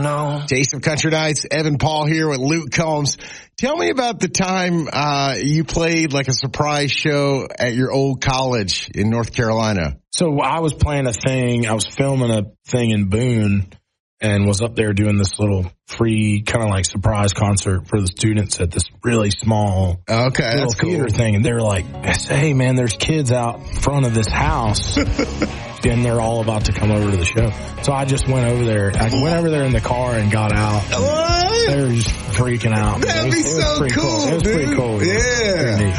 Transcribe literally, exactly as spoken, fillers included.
know. Taste of Country Nights, Evan Paul here with Luke Combs. Tell me about the time uh you played like a surprise show at your old college in North Carolina. So I was playing a thing. I was filming a thing in Boone and was up there doing this little free kind of like surprise concert for the students at this really small okay, little that's cool. theater thing. And they were like, hey, man, there's kids out front of this house. And they're all about to come over to the show. So I just went over there. I went over there in the car and got out. What? They were just freaking out. That'd it was, be it was so pretty cool, cool. It was dude. pretty cool. Yeah. Pretty neat.